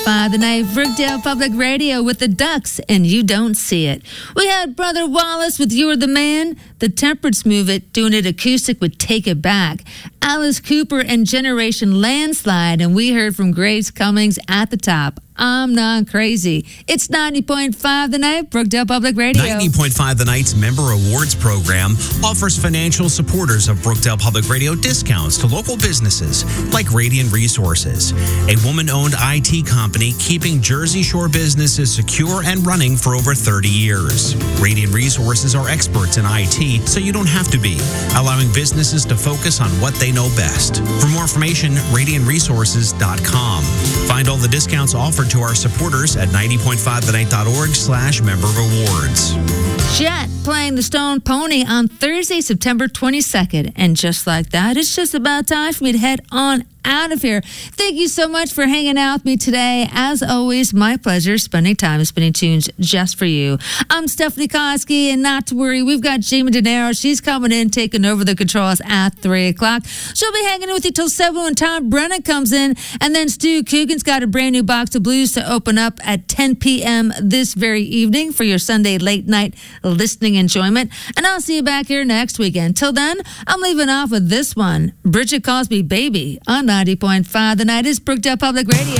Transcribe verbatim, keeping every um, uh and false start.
five the night, Brookdale Public Radio with the Ducks, and you don't see it. We had Brother Wallace with You're the Man, the Temperance Movement doing it acoustic with Take It Back, Alice Cooper and Generation Landslide, and we heard from Grace Cummings at the top. I'm not crazy. It's ninety point five The Night, Brookdale Public Radio. ninety point five The Night's Member Awards program offers financial supporters of Brookdale Public Radio discounts to local businesses like Radiant Resources, a woman-owned I T company keeping Jersey Shore businesses secure and running for over thirty years. Radiant Resources are experts in I T, so you don't have to be, allowing businesses to focus on what they know best. For more information, radiant resources dot com. Find all the discounts offered to our supporters at ninety point five the night dot org slash member rewards. Jet playing the Stone Pony on Thursday, September twenty-second. And just like that, it's just about time for me to head on out of here. Thank you so much for hanging out with me today. As always, my pleasure spending time spinning tunes just for you. I'm Stephanie Koski, and not to worry, we've got Jamie De Niro. She's coming in, taking over the controls at three o'clock. She'll be hanging with you till seven when Tom Brennan comes in, and then Stu Coogan's got a brand new box of blues to open up at ten p.m. this very evening for your Sunday late night listening enjoyment. And I'll see you back here next weekend. Till then, I'm leaving off with this one. Bridget calls me baby on ninety point five The Night is Brookdale Public Radio.